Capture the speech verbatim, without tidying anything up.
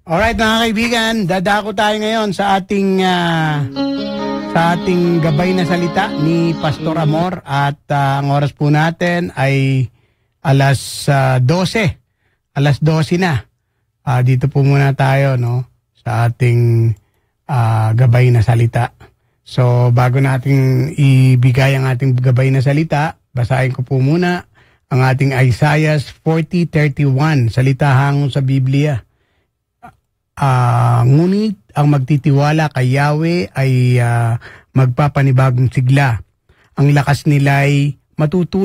Alright mga kaibigan, dadako tayo ngayon sa ating uh, sa ating gabay na salita ni Pastor Amor at uh, ang oras po natin ay alas uh, dose. Alas dose na. Uh, dito po muna tayo no sa ating uh, gabay na salita. So bago nating ibigay ang ating gabay na salita, basahin ko po muna ang ating Isaiah forty thirty-one, salita hango sa Biblia. Uh, ngunit ang magtitiwala kay Yahweh ay uh, magpapanibagong sigla. Ang lakas nila ay matutulog